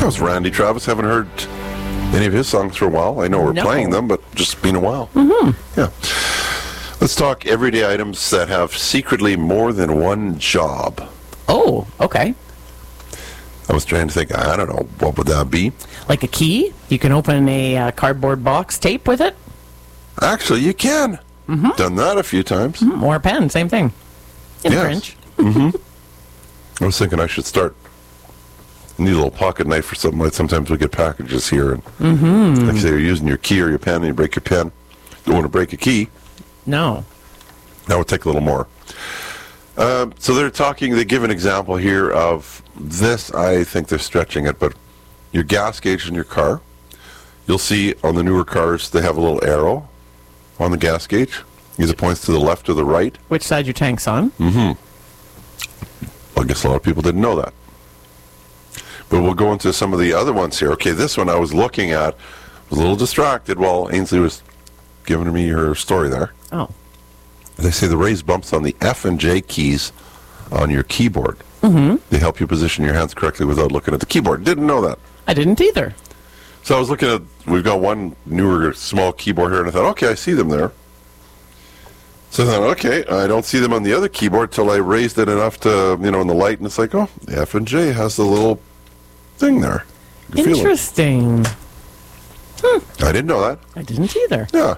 That was Randy Travis. Haven't heard any of his songs for a while. I know we're playing them, but just been a while. Yeah. Let's talk everyday items that have secretly more than one job. Oh, okay. I was trying to think, I don't know, what would that be? Like a key? You can open a cardboard box tape with it? Actually, you can. Done that a few times. Or a pen, same thing. In French. I was thinking I should start. Need a little pocket knife or something. Like sometimes we get packages here, and like say you're using your key or your pen, and you break your pen. Don't want to break a key. No. That would take a little more. So they're talking. They give an example here of this. I think they're stretching it, but your gas gauge in your car. You'll see on the newer cars they have a little arrow on the gas gauge. Either points to the left or the right. Which side your tank's on? Well, I guess a lot of people didn't know that. But we'll go into some of the other ones here. Okay, this one I was looking at, was a little distracted while Ainsley was giving me her story there. Oh. They say the raised bumps on the F and J keys on your keyboard. They help you position your hands correctly without looking at the keyboard. Didn't know that. I didn't either. So I was looking at, we've got one newer small keyboard here, and I thought, okay, I see them there. So I thought, okay, I don't see them on the other keyboard till I raised it enough to, in the light, and it's like, oh, the F and J has the little thing there. You feel it. Interesting. I didn't know that. I didn't either. Yeah.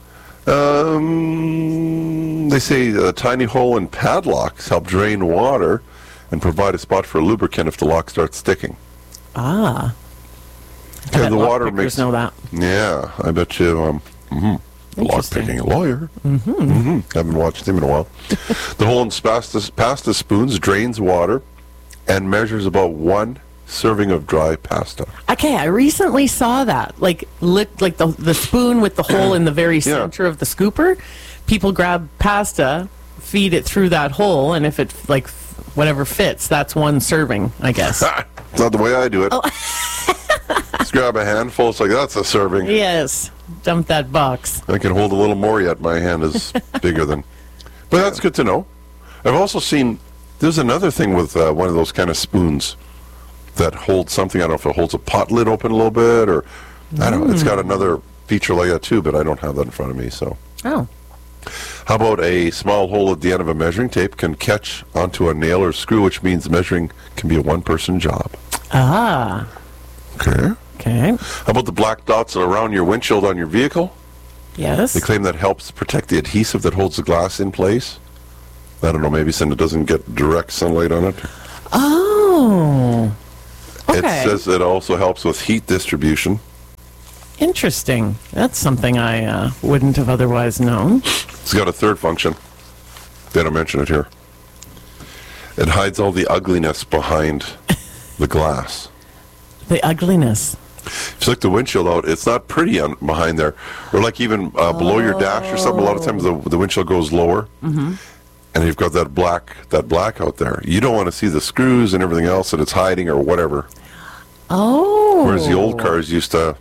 They say a tiny hole in padlocks help drain water and provide a spot for lubricant if the lock starts sticking. Ah. Yeah, the water makes. Know that. Yeah, I bet you. Lock picking a lawyer. Haven't watched him in a while. The hole in pasta spoons drains water and measures about 1 serving of dry pasta. Okay, I recently saw that. Like the spoon with the hole in the very center of the scooper. People grab pasta, feed it through that hole, and if it whatever fits, that's 1 serving, I guess. It's not the way I do it. Oh. Just grab a handful. It's like, that's a serving. Yes. Dump that box. I can hold a little more yet. My hand is bigger than. But that's good to know. I've also seen, there's another thing with one of those kind of spoons that holds something. I don't know if it holds a pot lid open a little bit, or I don't know. It's got another feature like that too, but I don't have that in front of me. So. Oh. How about a small hole at the end of a measuring tape can catch onto a nail or screw, which means measuring can be a one-person job. Ah. Okay. Okay. How about the black dots around your windshield on your vehicle? Yes. They claim that helps protect the adhesive that holds the glass in place. I don't know, maybe since it doesn't get direct sunlight on it. Oh. Okay. It says it also helps with heat distribution. Interesting. That's something I wouldn't have otherwise known. It's got a third function. They don't mention it here. It hides all the ugliness behind the glass. The ugliness. If you look the windshield out, it's not pretty behind there. Or like even below your dash or something, a lot of times the windshield goes lower. And you've got that black out there. You don't want to see the screws and everything else that it's hiding or whatever. Oh. Whereas the old cars used to,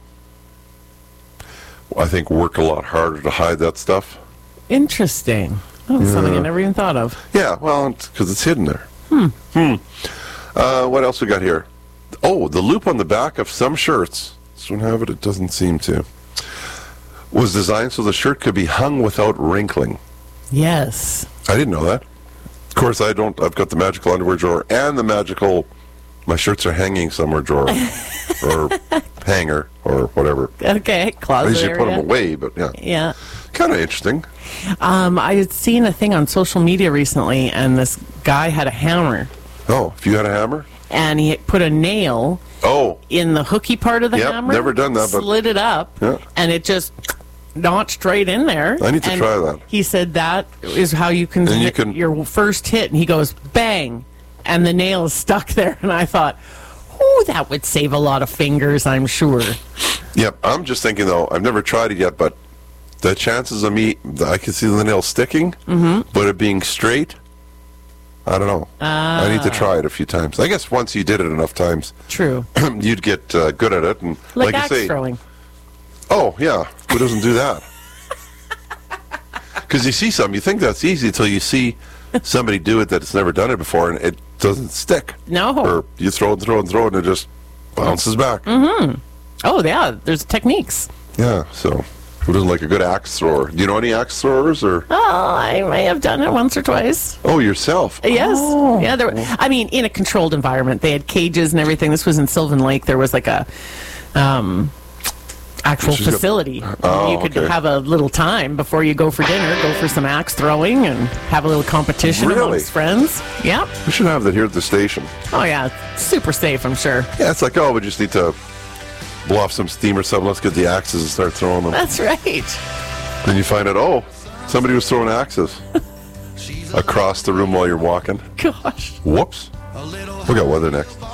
I think, work a lot harder to hide that stuff. Interesting. Oh, something I never even thought of. Yeah, well, because it's hidden there. What else we got here? Oh, the loop on the back of some shirts. This one have it? It doesn't seem to. Was designed so the shirt could be hung without wrinkling. Yes. I didn't know that. Of course, I don't. I've got the magical underwear drawer and the magical. My shirts are hanging somewhere drawer or hanger or whatever. Okay, closet I usually area. put them away, but yeah. Yeah. Kind of interesting. I had seen a thing on social media recently, and this guy had a hammer, Oh, if you had a hammer? and he put a nail Oh, in the hooky part of the Yep, hammer. never done that, but- Slid it up, Yeah. and it just notched right in there. I need to And try that. He said that is how you can And you hit can- your first hit, and he goes bang, and the nail is stuck there. And I thought, oh, that would save a lot of fingers, I'm sure. yep. I'm just thinking, though, I've never tried it yet, but the chances of me, I can see the nail sticking, but it being straight, I don't know. I need to try it a few times. I guess once you did it enough times, True. you'd get good at it. And Like you axe say, throwing. oh, yeah, who doesn't do that? Because you see something, you think that's easy until you see somebody do it that's never done it before, and it doesn't stick. No. Or you throw and throw and throw, and it just bounces back. Oh, yeah, there's techniques. Yeah, so who doesn't like a good axe thrower? Do you know any axe throwers or? Oh, I may have done it once or twice. Oh, yourself? Yes. Oh. Yeah, I mean, in a controlled environment. They had cages and everything. This was in Sylvan Lake. There was like a actual facility. You could have a little time before you go for dinner, go for some axe throwing and have a little competition amongst friends. Yeah. We should have that here at the station. Oh, yeah. Super safe, I'm sure. Yeah, it's like, oh, we just need to blow off some steam or something. Let's get the axes and start throwing them. That's right. Then you find out, oh, somebody was throwing axes across the room while you're walking. Gosh. Whoops. We got weather next.